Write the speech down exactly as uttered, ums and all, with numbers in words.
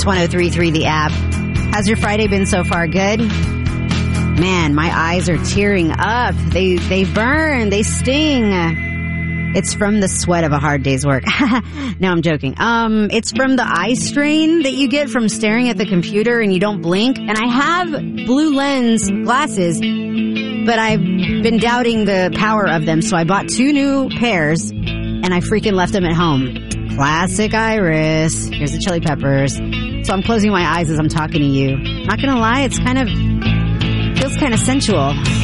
Hits one oh three point three, the app. How's your Friday been so far? Good? Man, my eyes are tearing up. They they burn. They sting. It's from the sweat of a hard day's work. No, I'm joking. Um, it's from the eye strain that you get from staring at the computer and you don't blink. And I have blue lens glasses, but I've been doubting the power of them. So I bought two new pairs and I freaking left them at home. Classic Iris. Here's the Chili Peppers. So I'm closing my eyes as I'm talking to you. Not gonna lie, it's kind of, feels kind of sensual.